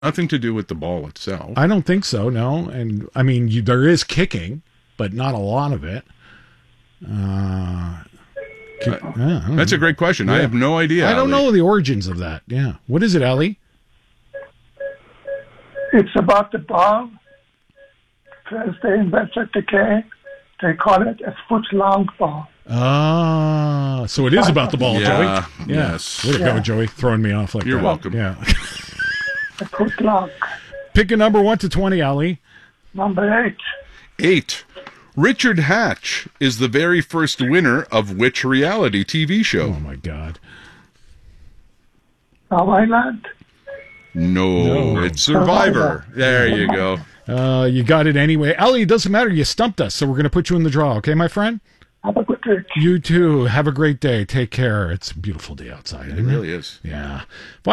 Nothing to do with the ball itself. I don't think so, no. And, I mean, there is kicking, but not a lot of it. That's a great question. Yeah. I have no idea. I don't know the origins of that. Yeah. What is it, Ellie? It's about the ball. Because they invented the game, they call it a foot-long ball. Ah, so it is about the ball, Joey. Yeah. Yes. Way to go, Joey. Throwing me off like You're that. welcome. Yeah. A foot-long. Pick a number 1 to 20, Ali. Number 8. 8. Richard Hatch is the very first winner of which reality TV show? Oh, my God. Love Island? No, it's Survivor. There you go. You got it anyway. Ellie, it doesn't matter. You stumped us, so we're going to put you in the draw. Okay, my friend? Have a good day. You too. Have a great day. Take care. It's a beautiful day outside. It really is. Yeah.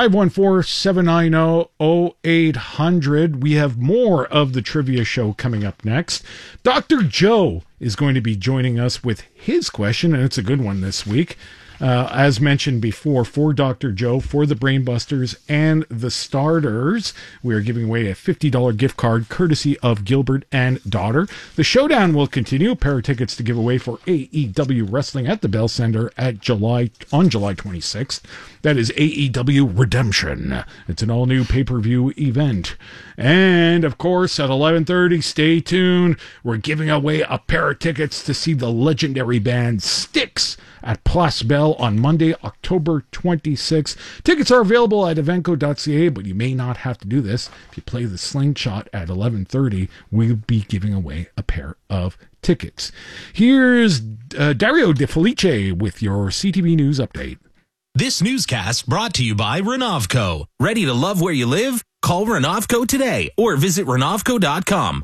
514-790-0800. We have more of the trivia show coming up next. Dr. Joe is going to be joining us with his question, and it's a good one this week. As mentioned before, for Dr. Joe, for the Brainbusters and the Starters, we are giving away a $50 gift card courtesy of Gilbert and Daughter. The showdown will continue. A pair of tickets to give away for AEW Wrestling at the Bell Center on July 26th. That is AEW Redemption. It's an all-new pay-per-view event. And, of course, at 11:30, stay tuned. We're giving away a pair of tickets to see the legendary band Styx at Place Bell on Monday, October 26th. Tickets are available at evenco.ca, but you may not have to do this. If you play the slingshot at 11:30, we'll be giving away a pair of tickets. Here's Dario De Felice with your CTV News update. This newscast brought to you by Renovco. Ready to love where you live? Call Renovco today or visit Renovco.com.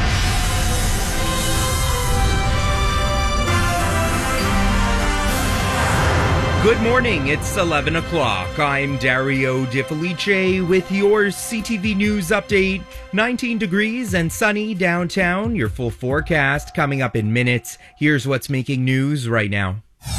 Good morning, it's 11 o'clock. I'm Dario De Felice with your CTV News update. 19 degrees and sunny downtown. Your full forecast coming up in minutes. Here's what's making news right now.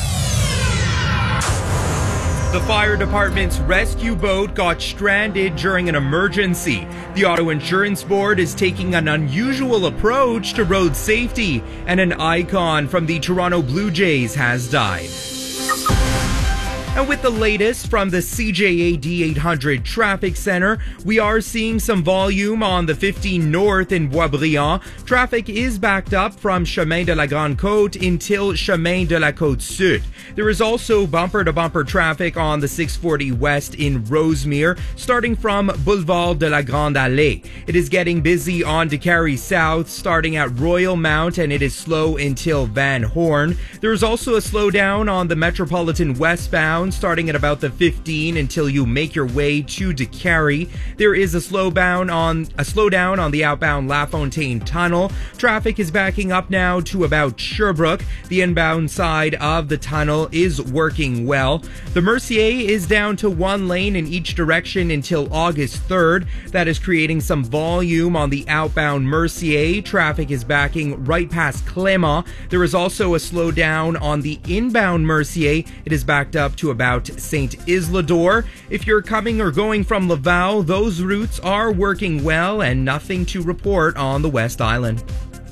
The fire department's rescue boat got stranded during an emergency. The Auto Insurance Board is taking an unusual approach to road safety, and an icon from the Toronto Blue Jays has died. And with the latest from the CJA D800 Traffic Center, we are seeing some volume on the 15 North in Boisbriand. Traffic is backed up from Chemin de la Grande Côte until Chemin de la Côte Sud. There is also bumper-to-bumper traffic on the 640 West in Rosemere, starting from Boulevard de la Grande Allée. It is getting busy on Décarie South, starting at Royal Mount, and it is slow until Van Horn. There is also a slowdown on the Metropolitan westbound, starting at about the 15 until you make your way to Décarie. There is a slowdown on the outbound LaFontaine Tunnel. Traffic is backing up now to about Sherbrooke. The inbound side of the tunnel is working well. The Mercier is down to one lane in each direction until August 3rd. That is creating some volume on the outbound Mercier. Traffic is backing right past Clément. There is also a slowdown on the inbound Mercier. It is backed up to about St. Isidore. If you're coming or going from Laval, those routes are working well and nothing to report on the West Island.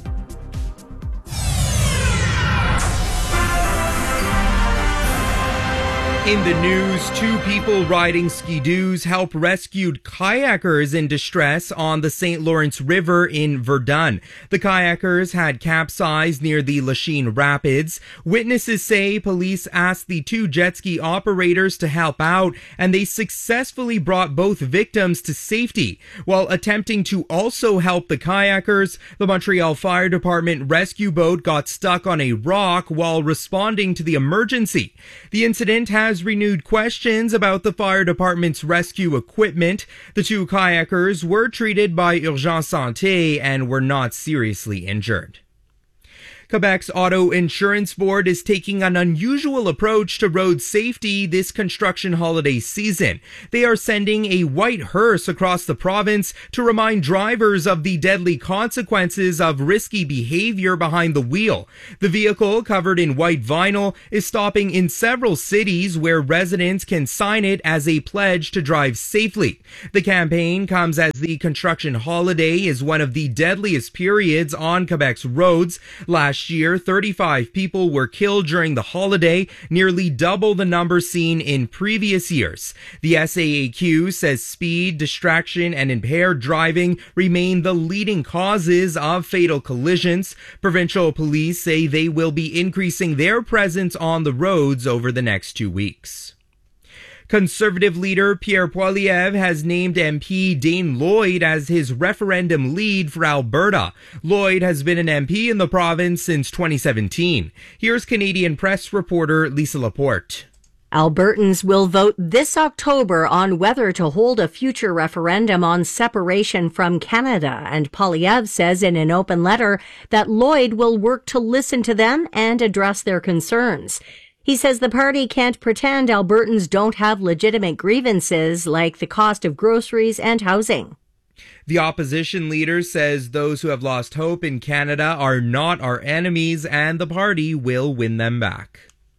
In the news, 2 people riding ski-doos help rescued kayakers in distress on the St. Lawrence River in Verdun. The kayakers had capsized near the Lachine Rapids. Witnesses say police asked the 2 jet ski operators to help out, and they successfully brought both victims to safety. While attempting to also help the kayakers, the Montreal Fire Department rescue boat got stuck on a rock while responding to the emergency. The incident has renewed questions about the fire department's rescue equipment. The 2 kayakers were treated by Urgence Santé and were not seriously injured. Quebec's Auto Insurance Board is taking an unusual approach to road safety this construction holiday season. They are sending a white hearse across the province to remind drivers of the deadly consequences of risky behavior behind the wheel. The vehicle, covered in white vinyl, is stopping in several cities where residents can sign it as a pledge to drive safely. The campaign comes as the construction holiday is one of the deadliest periods on Quebec's roads. Last year, 35 people were killed during the holiday, nearly double the number seen in previous years. The SAAQ says speed, distraction, and impaired driving remain the leading causes of fatal collisions. Provincial police say they will be increasing their presence on the roads over the next 2 weeks. Conservative leader Pierre Poilievre has named MP Dane Lloyd as his referendum lead for Alberta. Lloyd has been an MP in the province since 2017. Here's Canadian Press reporter Lisa Laporte. Albertans will vote this October on whether to hold a future referendum on separation from Canada, and Poilievre says in an open letter that Lloyd will work to listen to them and address their concerns. He says the party can't pretend Albertans don't have legitimate grievances like the cost of groceries and housing. The opposition leader says those who have lost hope in Canada are not our enemies and the party will win them back.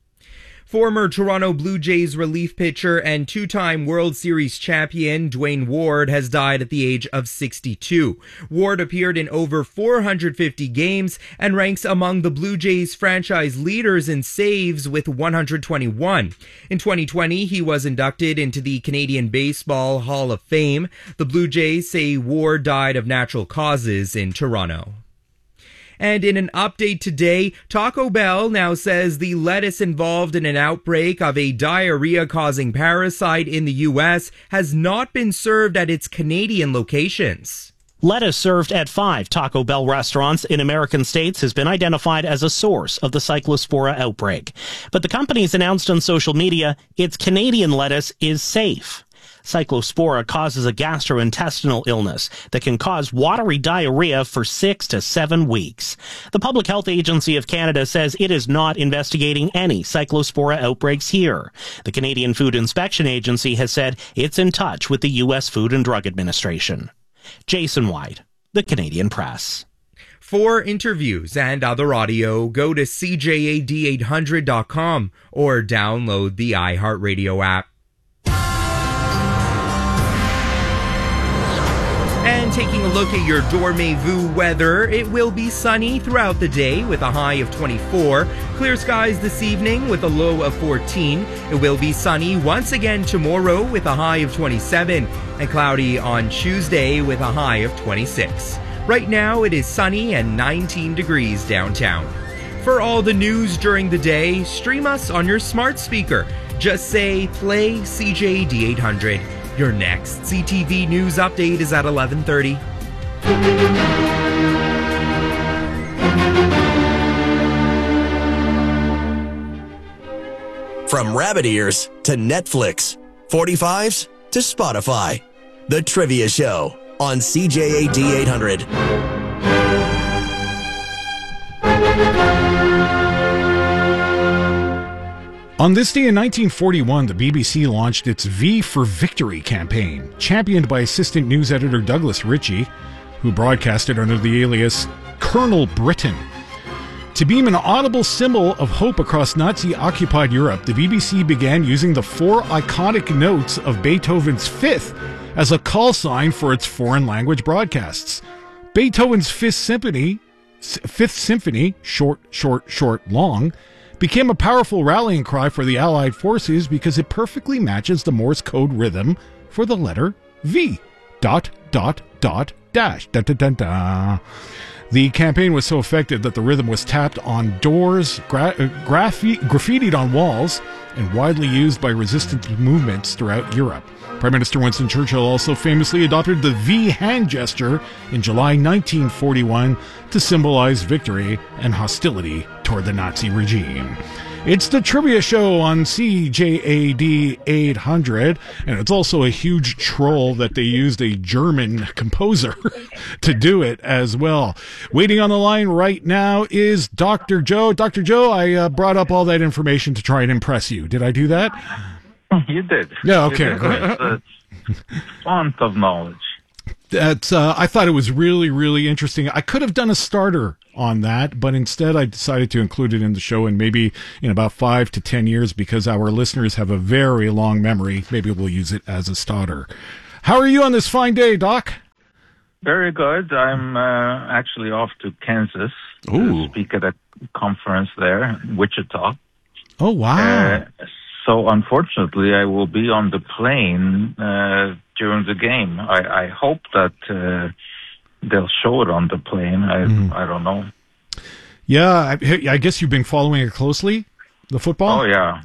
Former Toronto Blue Jays relief pitcher and two-time World Series champion Dwayne Ward has died at the age of 62. Ward appeared in over 450 games and ranks among the Blue Jays franchise leaders in saves with 121. In 2020, he was inducted into the Canadian Baseball Hall of Fame. The Blue Jays say Ward died of natural causes in Toronto. And in an update today, Taco Bell now says the lettuce involved in an outbreak of a diarrhea-causing parasite in the U.S. has not been served at its Canadian locations. Lettuce served at 5 Taco Bell restaurants in American states has been identified as a source of the Cyclospora outbreak. But the company's announced on social media its Canadian lettuce is safe. Cyclospora causes a gastrointestinal illness that can cause watery diarrhea for 6 to 7 weeks. The Public Health Agency of Canada says it is not investigating any Cyclospora outbreaks here. The Canadian Food Inspection Agency has said it's in touch with the U.S. Food and Drug Administration. Jason White, The Canadian Press. For interviews and other audio, go to CJAD800.com or download the iHeartRadio app. And taking a look at your Dormez-vous weather, it will be sunny throughout the day with a high of 24. Clear skies this evening with a low of 14. It will be sunny once again tomorrow with a high of 27. And cloudy on Tuesday with a high of 26. Right now it is sunny and 19 degrees downtown. For all the news during the day, stream us on your smart speaker. Just say, play CJAD 800. Your next CTV News update is at 11:30. From rabbit ears to Netflix, 45s to Spotify. The Trivia Show on CJAD 800. On this day in 1941, the BBC launched its V for Victory campaign, championed by assistant news editor Douglas Ritchie, who broadcasted under the alias Colonel Britain. To beam an audible symbol of hope across Nazi-occupied Europe, the BBC began using the 4 iconic notes of Beethoven's Fifth as a call sign for its foreign language broadcasts. Beethoven's Fifth Symphony, short, long, became a powerful rallying cry for the Allied forces because it perfectly matches the Morse code rhythm for the letter V. ... dash. The campaign was so effective that the rhythm was tapped on doors, graffitied on walls, and widely used by resistance movements throughout Europe. Prime Minister Winston Churchill also famously adopted the V hand gesture in July 1941 to symbolize victory and hostility toward the Nazi regime. It's the Trivia Show on CJAD 800, and it's also a huge troll that they used a German composer to do it as well. Waiting on the line right now is Dr. Joe. Dr. Joe, I brought up all that information to try and impress you. Did I do that? You did. Yeah, okay. It's a font of knowledge. I thought it was really, really interesting. I could have done a starter on that, but instead I decided to include it in the show, and maybe in about 5 to 10 years, because our listeners have a very long memory, maybe we'll use it as a starter. How are you on this fine day, Doc? Very good. I'm actually off to Kansas to speak at a conference there in Wichita. Oh, wow. So unfortunately, I will be on the plane during the game. I hope that they'll show it on the plane. I don't know. Yeah, I guess you've been following it closely, the football? Oh, yeah.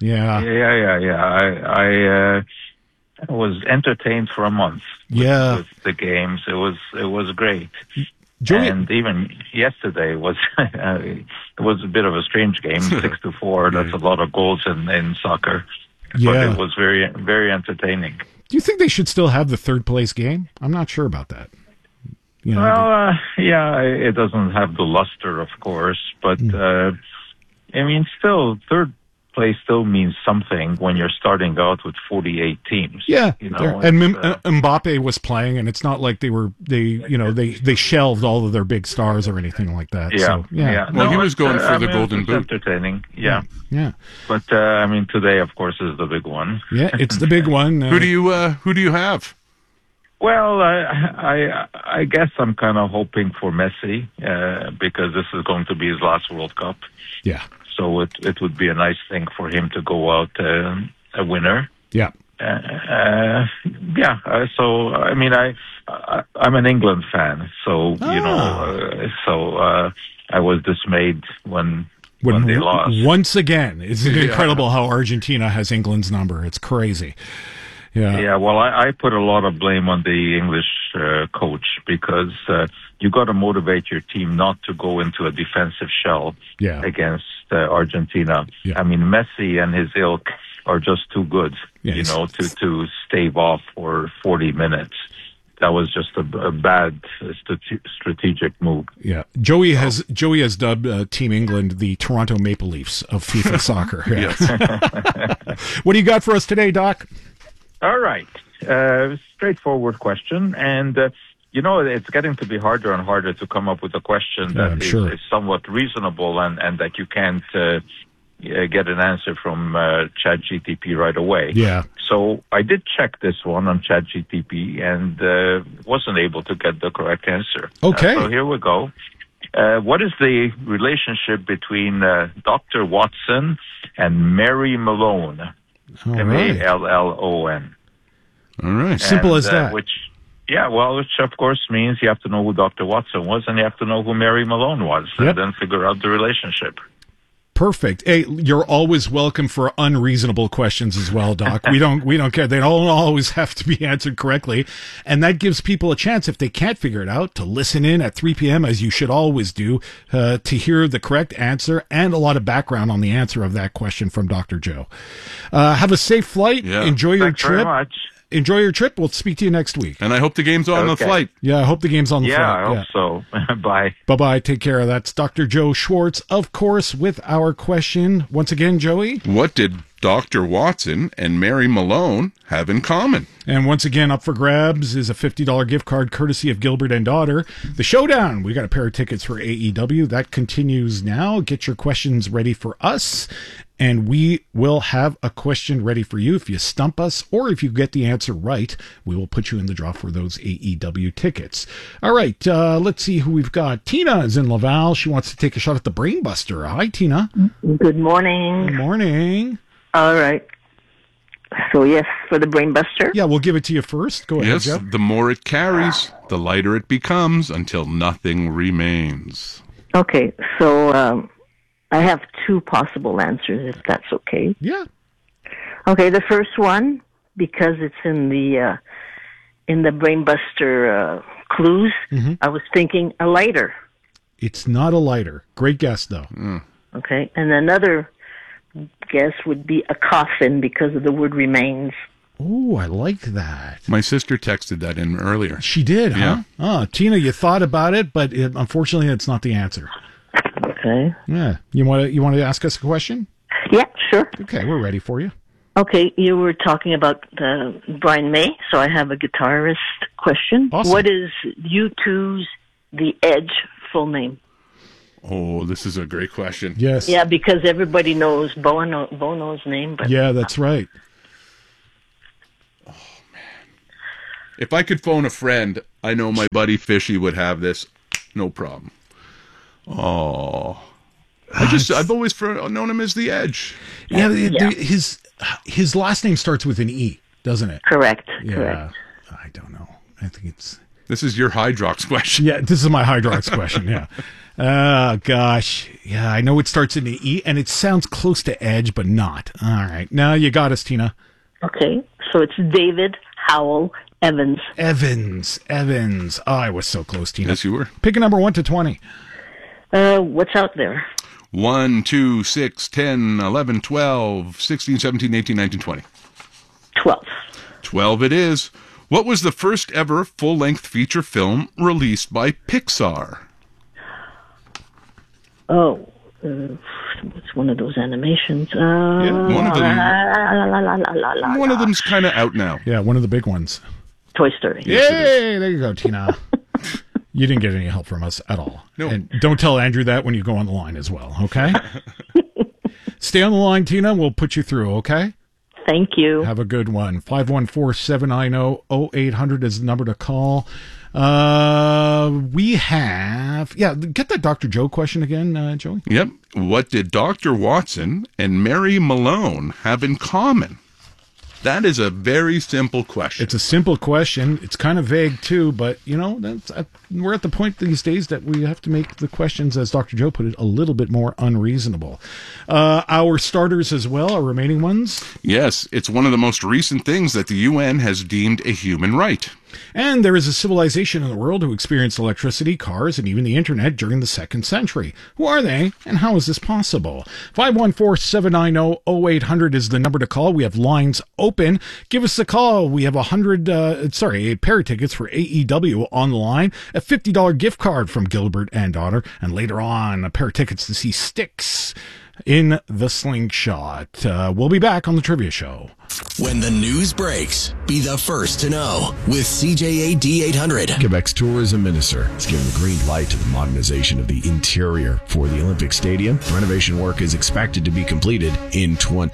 I was entertained for a month with the games. It was great. And even yesterday was it was a bit of a strange game, 6-4. That's a lot of goals in soccer. Yeah. But it was very, very entertaining. Do you think they should still have the third place game? I'm not sure about that. It doesn't have the luster, of course, but still, third place still means something when you're starting out with 48 teams. Yeah, and Mbappe was playing, and it's not like they shelved all of their big stars or anything like that. Yeah. Well, he was going for the Golden Boot. Entertaining. Yeah. But today, of course, is the big one. Yeah, it's the big one. Who do you have? Well, I guess I'm kind of hoping for Messi because this is going to be his last World Cup. Yeah. So it would be a nice thing for him to go out a winner. Yeah. So I'm an England fan. So I was dismayed when they lost. Once again, it's incredible how Argentina has England's number. It's crazy. Yeah. Well, I put a lot of blame on the English coach because you got to motivate your team not to go into a defensive shell against Argentina. Yeah. Messi and his ilk are just too good, to stave off for 40 minutes. That was just a bad strategic move. Yeah, Joey has dubbed Team England the Toronto Maple Leafs of FIFA soccer. Yes. What do you got for us today, Doc? All right. Straightforward question. And, it's getting to be harder and harder to come up with a question that is somewhat reasonable and that you can't get an answer from ChatGPT right away. Yeah. So I did check this one on ChatGPT and wasn't able to get the correct answer. Okay. So here we go. What is the relationship between Dr. Watson and Mary Malone? Mallon. All right. Simple as that. Which of course means you have to know who Dr. Watson was and you have to know who Mary Malone was and then figure out the relationship. Perfect. Hey, you're always welcome for unreasonable questions as well, Doc. We don't care. They don't always have to be answered correctly. And that gives people a chance, if they can't figure it out, to listen in at 3 p.m., as you should always do, to hear the correct answer and a lot of background on the answer of that question from Dr. Joe. Have a safe flight. Yeah. Enjoy your Thanks trip. very much. Enjoy your trip. We'll speak to you next week. And I hope the game's on the flight. Yeah, I hope the game's on the flight. I hope so. Bye. Bye-bye. Take care. That's Dr. Joe Schwartz, of course, with our question. Once again, Joey. What did Dr. Watson and Mary Malone have in common? And once again, up for grabs is a $50 gift card courtesy of Gilbert and Daughter. The Showdown. We got a pair of tickets for AEW. That continues now. Get your questions ready for us. And we will have a question ready for you. If you stump us or if you get the answer right, we will put you in the draw for those AEW tickets. All right, let's see who we've got. Tina is in Laval. She wants to take a shot at the Brainbuster. Hi, Tina. Good morning. Good morning. All right. So, yes, for the Brainbuster? Yeah, we'll give it to you first. Go ahead, Yes, Jeff. the more it carries, the lighter it becomes until nothing remains. Okay, so I have two possible answers, if that's okay. Yeah. Okay, the first one, because it's in the Brainbuster clues, I was thinking a lighter. It's not a lighter. Great guess, though. Okay, and another guess would be a coffin because of the word remains. Oh, I like that. My sister texted that in earlier. She did, Yeah. huh? Oh, Tina, you thought about it, but unfortunately, it's not the answer. Okay. Yeah. You want to ask us a question? Yeah, sure. Okay, we're ready for you. Okay, you were talking about Brian May, so I have a guitarist question. Awesome. What is U2's The Edge full name? Oh, this is a great question. Yes. Yeah, because everybody knows Bono's name. But Yeah, that's right. If I could phone a friend, I know my buddy Fishy would have this. No problem. Oh. I've always known him as The Edge. Yeah, his last name starts with an E, doesn't it? Correct. Yeah. Correct. I don't know. I think it's... This is your Hydrox question. Yeah, this is my Hydrox question, yeah. Oh, gosh. Yeah, I know it starts in an E, and it sounds close to Edge, but not. All right. Now you got us, Tina. Okay, so it's David Howell Evans. Evans. Oh, I was so close, Tina. Yes, you were. Pick a number 1 to 20. What's out there? 1, 2, 6, 10, 11, 12, 16, 17, 18, 19, 20. 12. 12 it is. What was the first ever full-length feature film released by Pixar? Oh, it's one of those animations. One of them. One of them's kind of out now. Yeah, one of the big ones. Toy Story. Yay! There you go, Tina. You didn't get any help from us at all. No. And don't tell Andrew that when you go on the line as well, okay? Stay on the line, Tina. We'll put you through, okay? Thank you. Have a good one. 514-790-0800 is the number to call. We have... Yeah, get that Dr. Joe question again, Joey. Yep. What did Dr. Watson and Mary Malone have in common? That is a very simple question. It's a simple question. It's kind of vague, too, but, we're at the point these days that we have to make the questions, as Dr. Joe put it, a little bit more unreasonable. Our starters as well, our remaining ones. Yes, it's one of the most recent things that the UN has deemed a human right. And there is a civilization in the world who experienced electricity, cars, and even the internet during the 2nd century. Who are they, and how is this possible? 514-790-0800 is the number to call. We have lines open. Give us a call. We have a pair of tickets for AEW on the line, a $50 gift card from Gilbert and Daughter, and later on, a pair of tickets to see Styx in the Slingshot. We'll be back on the Trivia Show. When the news breaks, be the first to know with CJA D800. Quebec's tourism minister has given the green light to the modernization of the interior for the Olympic Stadium. Renovation work is expected to be completed in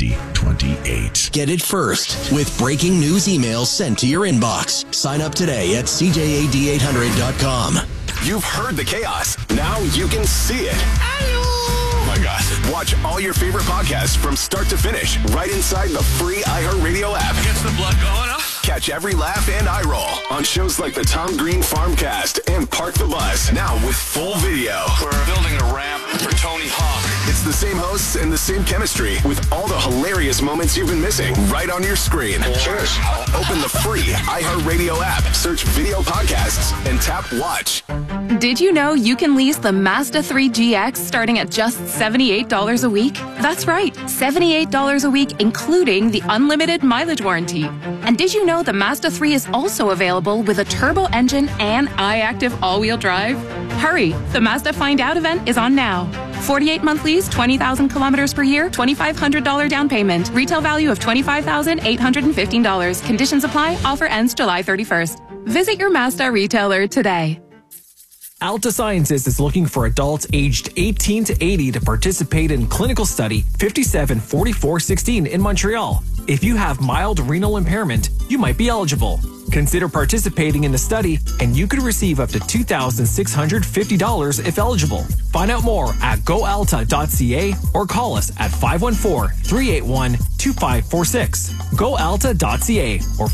2028. Get it first with breaking news emails sent to your inbox. Sign up today at CJAD800.com. You've heard the chaos. Now you can see it. Oh my God. Watch all your favorite podcasts from start to finish right inside the free iHeartRadio app. Gets the blood going, huh? Catch every laugh and eye roll on shows like the Tom Green Farmcast and Park the Bus. Now with full video. We're building a ramp for Tony Hawk. It's the same hosts and the same chemistry with all the hilarious moments you've been missing right on your screen. Cheers. Open the free iHeartRadio app, search video podcasts, and tap watch. Did you know you can lease the Mazda 3 GX starting at just $78 a week? That's right, $78 a week, including the unlimited mileage warranty. And did you know the Mazda 3 is also available with a turbo engine and iActive all-wheel drive? Hurry, the Mazda Find Out event is on now. 48-month lease, 20,000 kilometers per year, $2,500 down payment. Retail value of $25,815. Conditions apply. Offer ends July 31st. Visit your Mazda retailer today. Alta Sciences is looking for adults aged 18 to 80 to participate in clinical study 574416 in Montreal. If you have mild renal impairment, you might be eligible. Consider participating in the study, and you could receive up to $2,650 if eligible. Find out more at goalta.ca or call us at 514-381-2546. goalta.ca or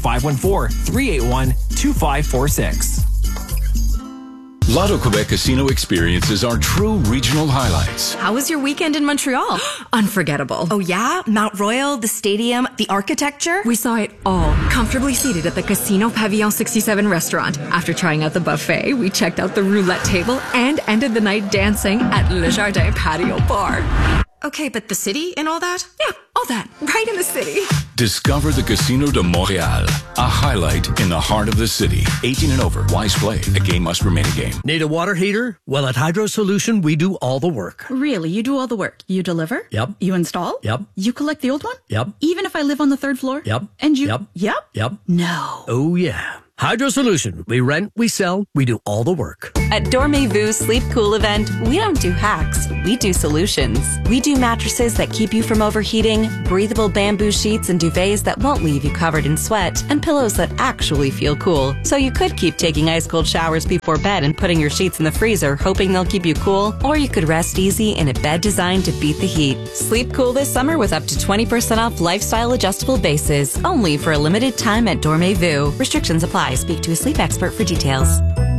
514-381-2546. L'Auto-Québec Casino experiences are true regional highlights. How was your weekend in Montreal? Unforgettable. Oh yeah? Mount Royal, the stadium, the architecture? We saw it all, comfortably seated at the Casino Pavillon 67 restaurant. After trying out the buffet, we checked out the roulette table and ended the night dancing at Le Jardin Patio Bar. Okay, but the city and all that? Yeah, all that. Right in the city. Discover the Casino de Montréal, a highlight in the heart of the city. 18 and over. Wise play. The game must remain a game. Need a water heater? Well, at Hydro Solution, we do all the work. Really? You do all the work? You deliver? Yep. You install? Yep. You collect the old one? Yep. Even if I live on the 3rd floor? Yep. And you? Yep. Yep? Yep. No. Oh, yeah. Hydro Solution. We rent, we sell, we do all the work. At Dormez-vous Sleep Cool event, we don't do hacks, we do solutions. We do mattresses that keep you from overheating, breathable bamboo sheets and duvets that won't leave you covered in sweat, and pillows that actually feel cool. So you could keep taking ice-cold showers before bed and putting your sheets in the freezer, hoping they'll keep you cool, or you could rest easy in a bed designed to beat the heat. Sleep cool this summer with up to 20% off lifestyle adjustable bases, only for a limited time at Dormez-vous. Restrictions apply. Speak to a sleep expert for details.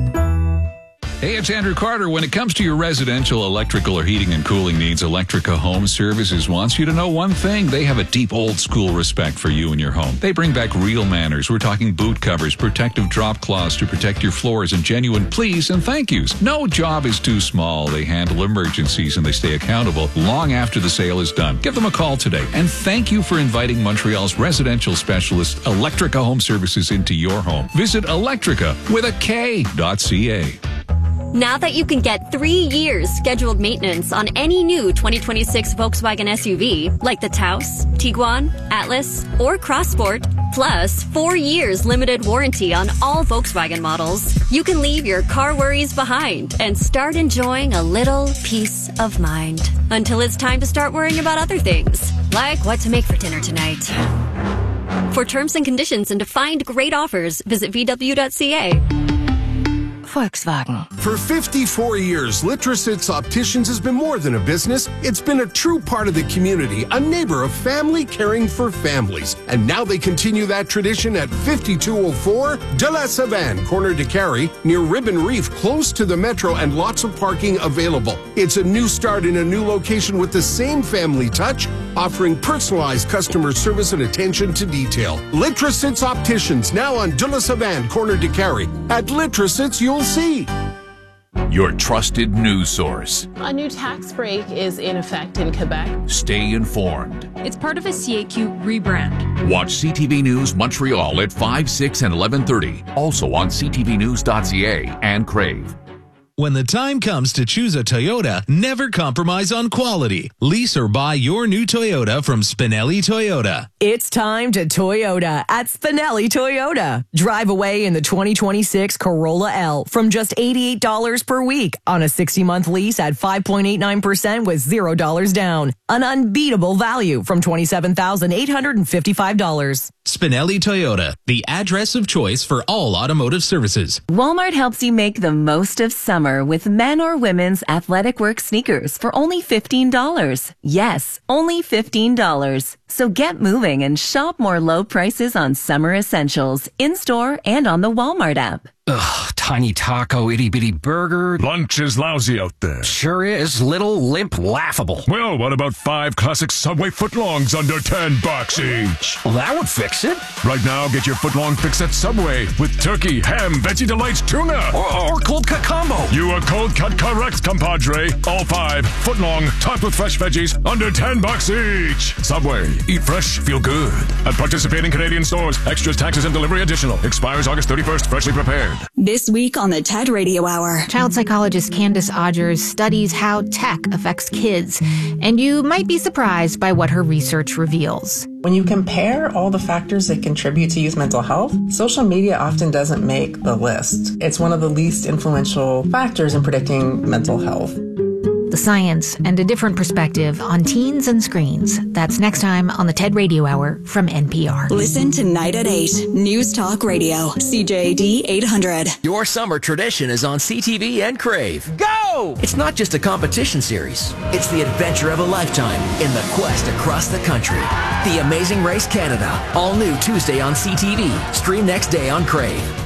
Hey, it's Andrew Carter. When it comes to your residential electrical or heating and cooling needs, Electrica Home Services wants you to know one thing. They have a deep old-school respect for you and your home. They bring back real manners. We're talking boot covers, protective drop cloths to protect your floors, and genuine please and thank yous. No job is too small. They handle emergencies, and they stay accountable long after the sale is done. Give them a call today. And thank you for inviting Montreal's residential specialist, Electrica Home Services, into your home. Visit Electrica with a K.ca. Now that you can get 3 years scheduled maintenance on any new 2026 Volkswagen SUV, like the Taos, Tiguan, Atlas, or Crossport, plus 4 years limited warranty on all Volkswagen models, you can leave your car worries behind and start enjoying a little peace of mind. Until it's time to start worrying about other things, like what to make for dinner tonight. For terms and conditions and to find great offers, visit VW.ca. Volkswagen. For 54 years, Litrositz Opticians has been more than a business. It's been a true part of the community, a neighbor of family caring for families. And now they continue that tradition at 5204 de la Savane, corner de Carrie, near Ribbon Reef, close to the metro, and lots of parking available. It's a new start in a new location with the same family touch, offering personalized customer service and attention to detail. Litrositz Opticians, now on de la Savane, corner de Carrie. At Litrositz, you'll see. Your trusted news source. A new tax break is in effect in Quebec. Stay informed. It's part of a CAQ rebrand. Watch CTV News Montreal at 5, 6, and 11:30. Also on ctvnews.ca and Crave. When the time comes to choose a Toyota, never compromise on quality. Lease or buy your new Toyota from Spinelli Toyota. It's time to Toyota at Spinelli Toyota. Drive away in the 2026 Corolla L from just $88 per week on a 60-month lease at 5.89% with $0 down. An unbeatable value from $27,855. Spinelli Toyota, the address of choice for all automotive services. Walmart helps you make the most of summer with men or women's athletic work sneakers for only $15. Yes, only $15. So get moving and shop more low prices on summer essentials in-store and on the Walmart app. Ugh, tiny taco, itty-bitty burger. Lunch is lousy out there. Sure is. Little, limp, laughable. Well, what about 5 classic Subway footlongs under $10 each? Well, that would fix it. Right now, get your footlong fix at Subway with turkey, ham, Veggie Delights, tuna. Or cold cut combo. You are cold cut correct, compadre. All 5 footlong, topped with fresh veggies, under $10 each. Subway. Eat fresh, feel good. At participating Canadian stores. Extras, taxes, and delivery additional. Expires August 31st. Freshly prepared. This week on the TED Radio Hour. Child psychologist Candace Odgers studies how tech affects kids, and you might be surprised by what her research reveals. When you compare all the factors that contribute to youth mental health, social media often doesn't make the list. It's one of the least influential factors in predicting mental health. The science and a different perspective on teens and screens. That's next time on the TED Radio Hour from NPR. Listen tonight at 8. News Talk Radio. CJAD 800. Your summer tradition is on CTV and Crave. Go! It's not just a competition series. It's the adventure of a lifetime in the quest across the country. The Amazing Race Canada. All new Tuesday on CTV. Stream next day on Crave.